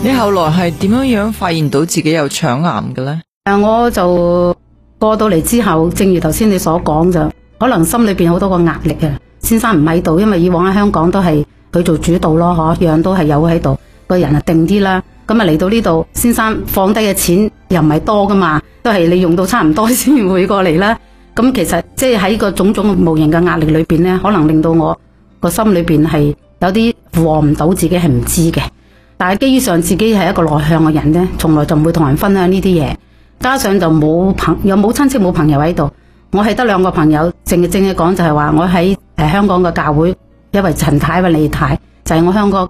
你後來係點樣發現到自己有腸癌嘅呢？ 我就過到嚟之後，正如頭先你所講，就可能心裏邊好多個壓力啊。先生唔喺度，因為以往喺香港都係佢做主導咯，樣樣都係有喺度，個人啊定啲啦。咁啊嚟到呢度，先生放低嘅錢又唔係多噶嘛，都係你用到差唔多先會過嚟啦。咁其實即係喺個種種無形嘅壓力裏邊呢，可能令到我個心裏邊係有啲負荷唔到，自己係唔知嘅。但係基於上自己係一個內向嘅人呢，從來就唔會同人分享呢啲嘢。加上就冇親戚冇朋友喺度，我係得兩個朋友，正嘅講就係話我喺香港嘅教會，一位陳太一位李太，就係我香港